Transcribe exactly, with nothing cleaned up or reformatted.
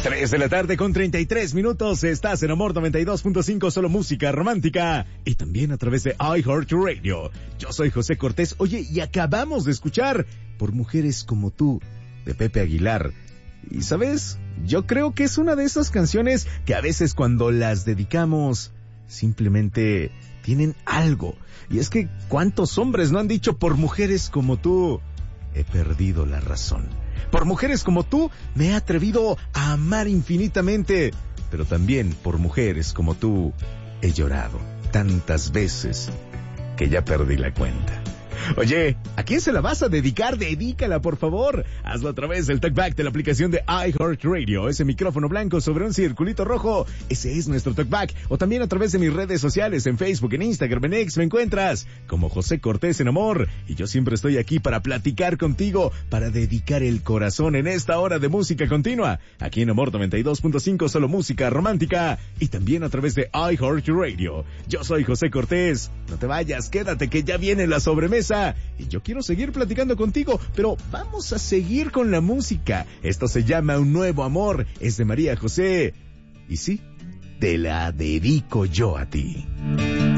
tres de la tarde con treinta y tres minutos. Estás en Amor noventa y dos punto cinco, solo música romántica. Y también a través de iHeartRadio. Yo soy José Cortés. Oye, y acabamos de escuchar Por Mujeres Como Tú, de Pepe Aguilar. Y ¿sabes? Yo creo que es una de esas canciones que a veces cuando las dedicamos simplemente tienen algo. Y es que ¿cuántos hombres no han dicho por mujeres como tú he perdido la razón? Por mujeres como tú me he atrevido a amar infinitamente, pero también por mujeres como tú he llorado tantas veces que ya perdí la cuenta. Oye, ¿a quién se la vas a dedicar? Dedícala, por favor. Hazlo a través del talkback de la aplicación de iHeartRadio. Ese micrófono blanco sobre un circulito rojo, ese es nuestro talkback. O también a través de mis redes sociales, en Facebook, en Instagram, en X, me encuentras como José Cortés en Amor. Y yo siempre estoy aquí para platicar contigo, para dedicar el corazón en esta hora de música continua. Aquí en Amor noventa y dos punto cinco, solo música romántica. Y también a través de iHeartRadio. Yo soy José Cortés. No te vayas, quédate que ya viene la sobremesa. Y yo quiero seguir platicando contigo, pero vamos a seguir con la música. Esto se llama Un Nuevo Amor, es de María José. Y sí, te la dedico yo a ti.